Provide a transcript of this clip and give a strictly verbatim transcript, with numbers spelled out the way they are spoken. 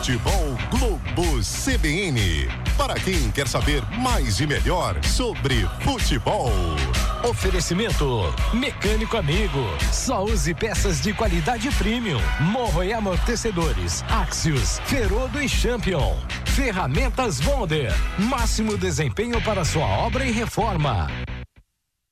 Futebol Globo C B N. Para quem quer saber mais e melhor sobre futebol. Oferecimento Mecânico Amigo. Só use peças de qualidade premium. Morro e amortecedores. Axios, Ferodo e Champion. Ferramentas Bonder. Máximo desempenho para sua obra e reforma.